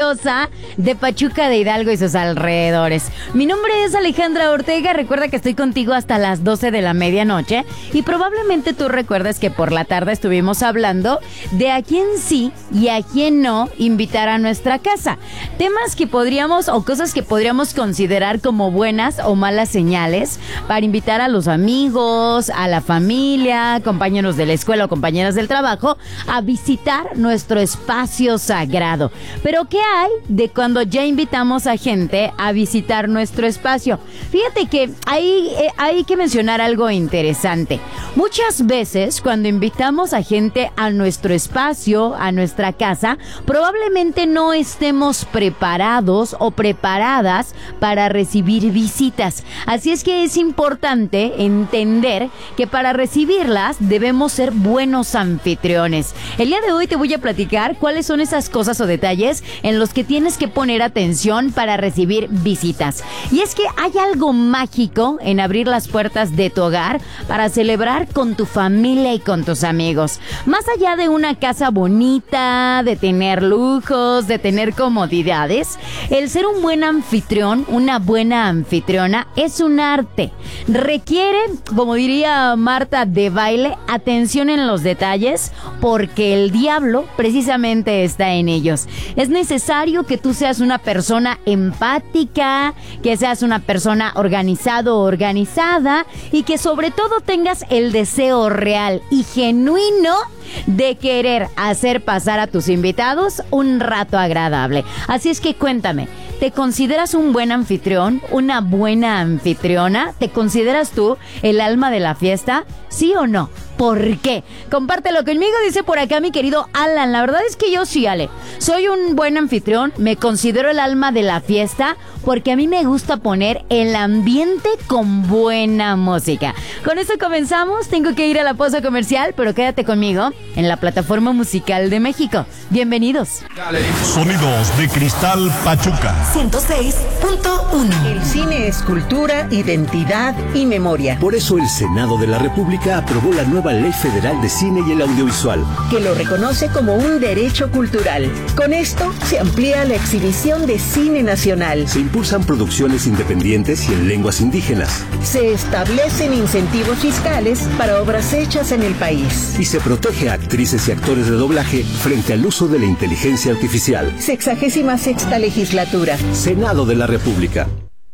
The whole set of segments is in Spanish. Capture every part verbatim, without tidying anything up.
maravillosa de Pachuca de Hidalgo y sus alrededores. Mi nombre es Alejandra Ortega. Recuerda que estoy contigo hasta las doce de la medianoche y probablemente tú recuerdes que por la tarde estuvimos hablando de a quién sí y a quién no invitar a nuestra casa. Temas que podríamos o cosas que podríamos considerar como buenas o malas señales para invitar a los amigos, a la familia, compañeros de la escuela o compañeras del trabajo a visitar nuestro espacio sagrado. Pero ¿qué hay de cuando ya invitamos a gente a visitar nuestro espacio? Fíjate que hay, eh, hay que mencionar algo interesante. Muchas veces cuando invitamos a gente a nuestro espacio, a nuestra casa, probablemente no estemos preparados o preparadas para recibir visitas. Así es que es importante entender que para recibirlas debemos ser buenos anfitriones. El día de hoy te voy a platicar cuáles son esas cosas o detalles en los que tienes que poner atención para recibir visitas. Y es que hay algo mágico en abrir las puertas de tu hogar para celebrar con tu familia y con tus amigos. Más allá de una casa bonita, de tener lujos, de tener comodidades, el ser un buen anfitrión, una buena anfitriona, es un arte. Requiere, como diría Marta de Baile, atención en los detalles, porque el diablo precisamente está en ellos. Es necesario que tú seas una persona empática, que seas una persona organizado o organizada y que sobre todo tengas el deseo real y genuino de querer hacer pasar a tus invitados un rato agradable. Así es que cuéntame, ¿te consideras un buen anfitrión? ¿Una buena anfitriona? ¿Te consideras tú el alma de la fiesta? ¿Sí o no? ¿Por qué? Compártelo conmigo, dice por acá mi querido Alan. La verdad es que yo sí, Ale. Soy un buen anfitrión, me considero el alma de la fiesta porque a mí me gusta poner el ambiente con buena música. Con esto comenzamos, tengo que ir a la pausa comercial, pero quédate conmigo en la plataforma musical de México. Bienvenidos. Sonidos de Cristal Pachuca. ciento seis punto uno. El cine es cultura, identidad y memoria. Por eso el Senado de la República aprobó la nueva Ley Federal de Cine y el Audiovisual, que lo reconoce como un derecho cultural. Con esto se amplía la exhibición de cine nacional. Se impulsan producciones independientes y en lenguas indígenas. Se establecen incentivos fiscales para obras hechas en el país. Y se protege a actrices y actores de doblaje frente al uso de la inteligencia artificial. Sexagésima sexta legislatura. Senado de la República.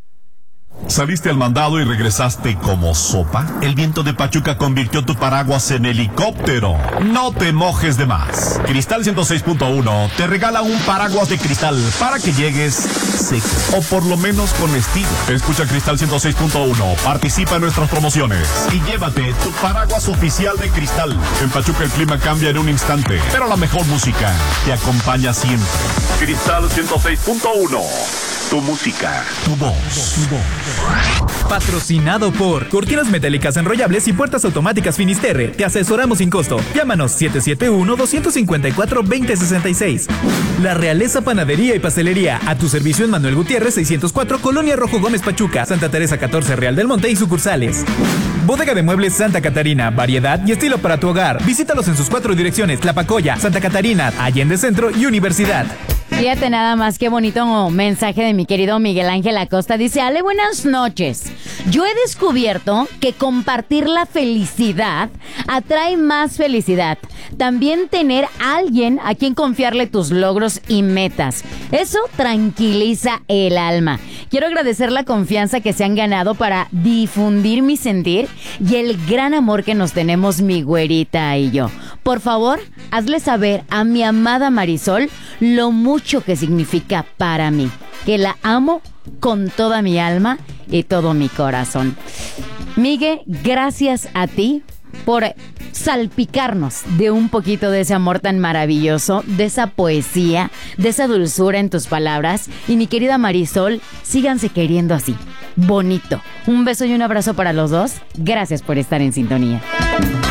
¿Saliste al mandado y regresaste como sopa? El viento de Pachuca convirtió tu paraguas en helicóptero. No te mojes de más. Cristal ciento seis punto uno te regala un paraguas de cristal para que llegues seco, o por lo menos con estilo. Escucha Cristal ciento seis punto uno, participa en nuestras promociones y llévate tu paraguas oficial de Cristal. En Pachuca el clima cambia en un instante, pero la mejor música te acompaña siempre. Cristal ciento seis punto uno. Tu música, tu voz, tu voz. Patrocinado por Cortinas Metálicas Enrollables y Puertas Automáticas Finisterre. Te asesoramos sin costo. Llámanos siete siete uno, dos cinco cuatro, dos cero seis seis. La Realeza Panadería y Pastelería. A tu servicio en Manuel Gutiérrez seiscientos cuatro, Colonia Rojo Gómez Pachuca, Santa Teresa catorce, Real del Monte y sucursales. Bodega de Muebles Santa Catarina. Variedad y estilo para tu hogar. Visítalos en sus cuatro direcciones: Tlapacoya, Santa Catarina, Allende Centro y Universidad. Fíjate nada más, qué bonito mensaje de mi querido Miguel Ángel Acosta. Dice: Ale, buenas noches. Yo he descubierto que compartir la felicidad atrae más felicidad. También tener a alguien a quien confiarle tus logros y metas. Eso tranquiliza el alma. Quiero agradecer la confianza que se han ganado para difundir mi sentir y el gran amor que nos tenemos mi güerita y yo. Por favor, hazle saber a mi amada Marisol lo mucho que significa para mí, que la amo con toda mi alma y todo mi corazón. Migue, gracias a ti por salpicarnos de un poquito de ese amor tan maravilloso, de esa poesía, de esa dulzura en tus palabras. Y mi querida Marisol, síganse queriendo así, bonito. Un beso y un abrazo para los dos. Gracias por estar en sintonía.